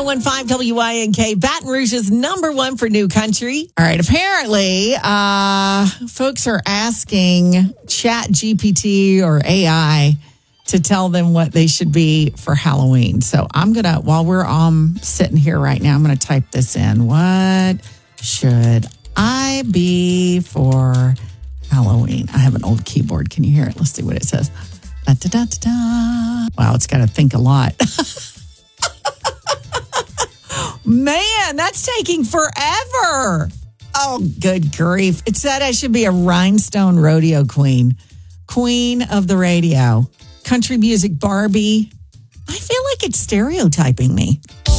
1015 WINK, Baton Rouge's number one for new country. All right, apparently, folks are asking Chat GPT or AI to tell them what they should be for Halloween. So I'm going to, while we're sitting here right now, I'm going to type this in. What should I be for Halloween? I have an old keyboard. Can you hear it? Let's see what it says. Da-da-da-da-da. Wow, it's got to think a lot. Man, that's taking forever. Oh, good grief. It said I should be a rhinestone rodeo queen. Queen of the radio. Country music Barbie. I feel like it's stereotyping me.